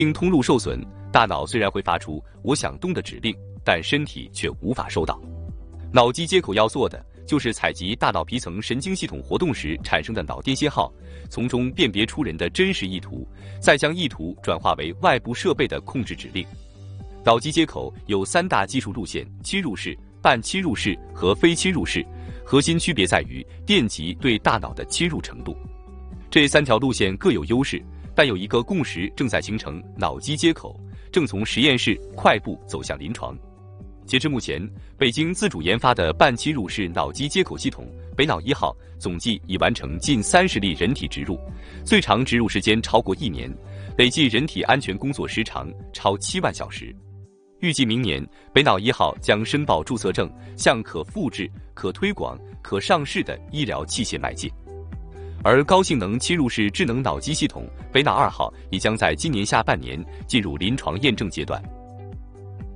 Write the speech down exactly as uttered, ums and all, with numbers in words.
经通路受损，大脑虽然会发出我想动的指令，但身体却无法收到。脑机接口要做的就是采集大脑皮层神经系统活动时产生的脑电信号，从中辨别出人的真实意图，再将意图转化为外部设备的控制指令。脑机接口有三大技术路线：侵入式、半侵入式和非侵入式，核心区别在于电极对大脑的侵入程度。这三条路线各有优势，但有一个共识正在形成：脑机接口正从实验室快步走向临床。截至目前，北京自主研发的半侵入式脑机接口系统北脑一号总计已完成近三十例人体植入，最长植入时间超过一年，累计人体安全工作时长超七万小时。预计明年，北脑一号将申报注册证，向可复制、可推广、可上市的医疗器械迈进。而高性能侵入式智能脑机系统北脑二号也将在今年下半年进入临床验证阶段。